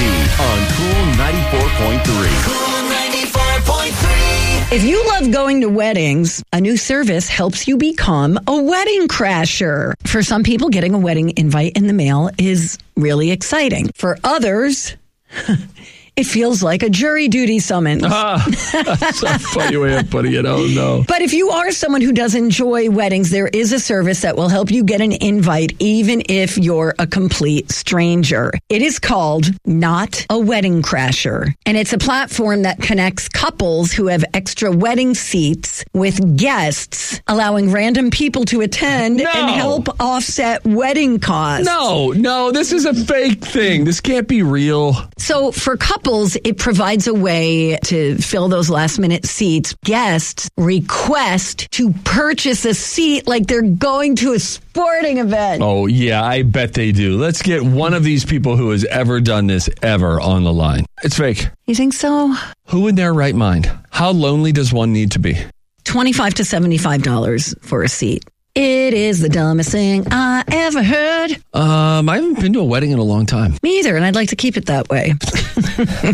on Cool 94.3. Cool 94.3. If you love going to weddings, a new service helps you become a wedding crasher. For some people, getting a wedding invite in the mail is really exciting. For others, it feels like a jury duty summons. That's a funny way of putting it. Oh, no. But if you are someone who does enjoy weddings, there is a service that will help you get an invite even if you're a complete stranger. It is called Not a Wedding Crasher. And it's a platform that connects couples who have extra wedding seats with guests, allowing random people to attend and help offset wedding costs. No, this is a fake thing. This can't be real. So for couples, it provides a way to fill those last-minute seats. Guests request to purchase a seat like they're going to a sporting event. Oh, yeah, I bet they do. Let's get one of these people who has ever done this ever on the line. It's fake. You think so? Who in their right mind? How lonely does one need to be? $25 to $75 for a seat. It is the dumbest thing I ever heard. I haven't been to a wedding in a long time. Me either, and I'd like to keep it that way.